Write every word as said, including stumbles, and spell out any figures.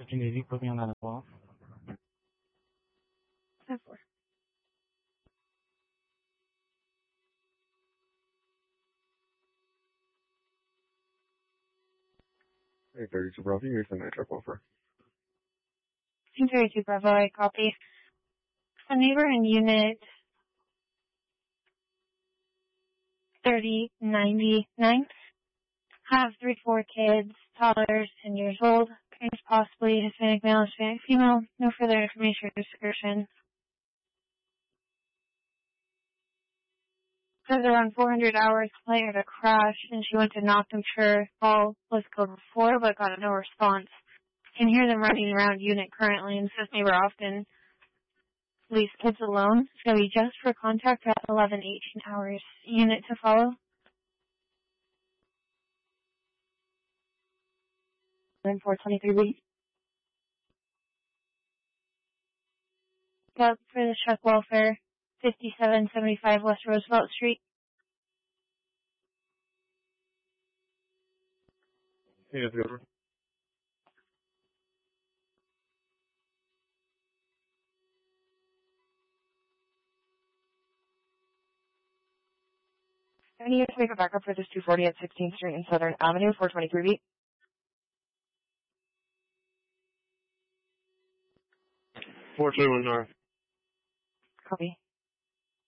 fifteen eighty, put me on that as well. ten four. Hey, thirty-two Bravo, here's the night truck offer. thirty-two Bravo, I copy. A neighbor in unit thirty ninety-nine have three, four kids, toddlers, ten years old, parents possibly Hispanic male, Hispanic female, no further information or description. Says around four hundred hours later to crash, and she went to knock them sure all was code before, but got no response. Can hear them running around unit currently, and says neighbor often leaves kids alone. It's going to be just for contact at eleven eighteen hours. Unit to follow. Then four twenty-three B. Up for the Chuck Welfare, fifty-seven seventy-five West Roosevelt Street. Hey, that's good. I need to make a backup for this two forty at sixteenth Street and Southern Avenue, four twenty-three B. four twenty-one North. Copy.